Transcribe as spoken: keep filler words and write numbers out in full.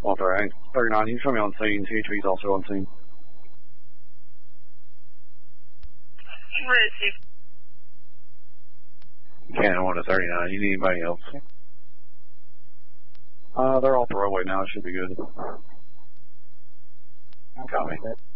Well, alright. thirty-nine, you can show me on scene. T H V's also on scene. Cannon one to thirty-nine. You need anybody else? Uh, they're all throwaway now. It should be good. Copy.